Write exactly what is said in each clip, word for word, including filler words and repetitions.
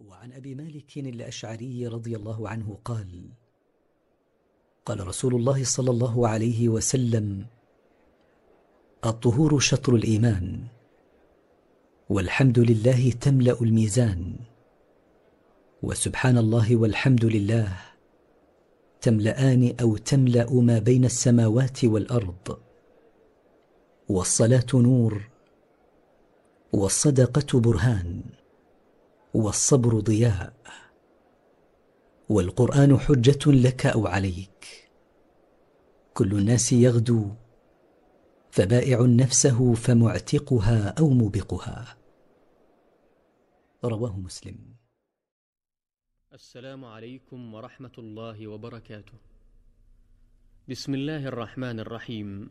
وعن أبي مالك الأشعري رضي الله عنه قال: قال رسول الله صلى الله عليه وسلم: الطهور شطر الإيمان، والحمد لله تملأ الميزان، وسبحان الله والحمد لله تملأان أو تملأ ما بين السماوات والأرض، والصلاة نور، والصدقة برهان، والصبر ضياء، والقرآن حجة لك أو عليك. كل الناس يغدو، فبائع نفسه فمعتقها أو موبقها. رواه مسلم. السلام عليكم ورحمة الله وبركاته. بسم الله الرحمن الرحيم.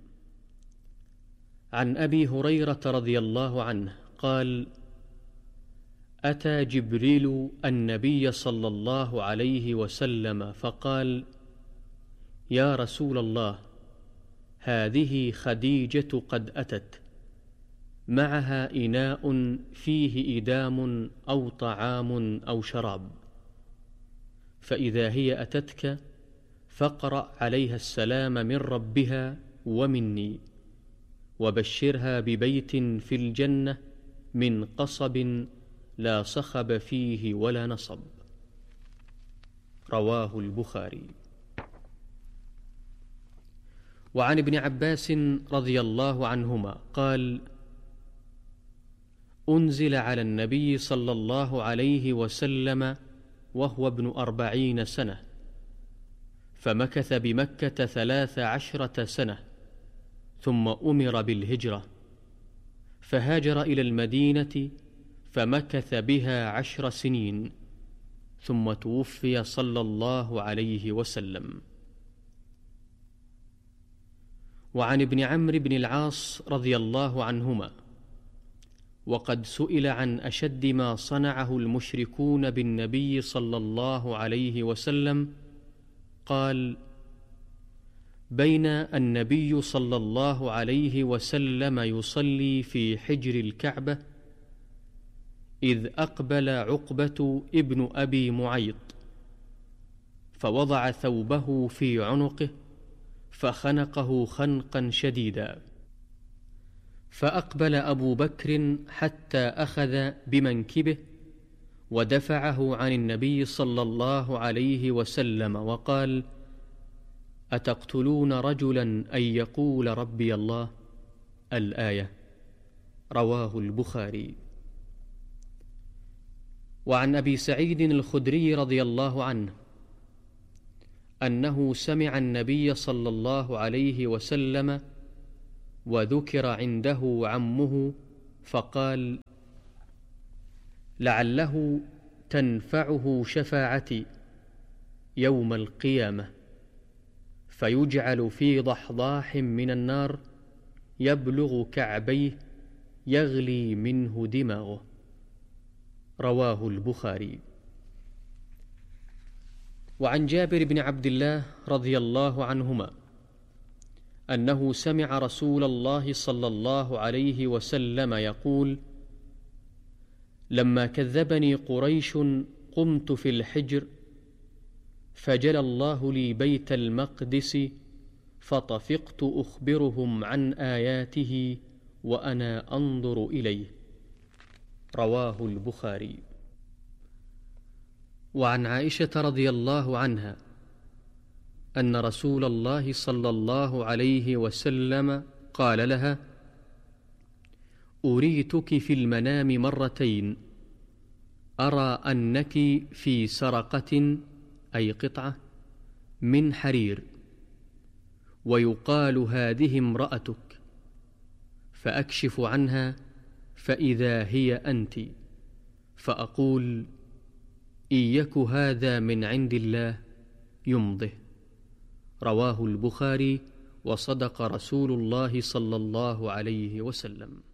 عن أبي هريرة رضي الله عنه قال: أتى جبريل النبي صلى الله عليه وسلم فقال: يا رسول الله، هذه خديجة قد أتت، معها إناء فيه إدام أو طعام أو شراب، فإذا هي أتتك فاقرأ عليها السلام من ربها ومني، وبشرها ببيت في الجنة من قصب لا صخب فيه ولا نصب. رواه البخاري. وعن ابن عباس رضي الله عنهما قال: أنزل على النبي صلى الله عليه وسلم وهو ابن أربعين سنة، فمكث بمكة ثلاث عشرة سنة، ثم أمر بالهجرة، فهاجر إلى المدينة فمكث بها عشر سنين، ثم توفي صلى الله عليه وسلم. وعن ابن عمرو بن العاص رضي الله عنهما، وقد سئل عن أشد ما صنعه المشركون بالنبي صلى الله عليه وسلم، قال: بين النبي صلى الله عليه وسلم يصلي في حجر الكعبة، إذ أقبل عقبة ابن أبي معيط، فوضع ثوبه في عنقه فخنقه خنقا شديدا، فأقبل أبو بكر حتى أخذ بمنكبه ودفعه عن النبي صلى الله عليه وسلم وقال: أتقتلون رجلا أن يقول ربي الله؟ الآية. رواه البخاري. وعن أبي سعيد الخدري رضي الله عنه أنه سمع النبي صلى الله عليه وسلم وذكر عنده عمه فقال: لعله تنفعه شفاعتي يوم القيامة، فيجعل في ضحضاح من النار يبلغ كعبيه يغلي منه دماغه. رواه البخاري. وعن جابر بن عبد الله رضي الله عنهما أنه سمع رسول الله صلى الله عليه وسلم يقول: لما كذبني قريش قمت في الحجر، فجلى الله لي بيت المقدس، فطفقت أخبرهم عن آياته وأنا أنظر إليه. رواه البخاري. وعن عائشة رضي الله عنها أن رسول الله صلى الله عليه وسلم قال لها: أريتك في المنام مرتين، أرى أنك في سرقة، أي قطعة من حرير، ويقال هذه امرأتك، فأكشف عنها فإذا هي أنت، فأقول: إن يك هذا من عند الله يمضه. رواه البخاري. وصدق رسول الله صلى الله عليه وسلم.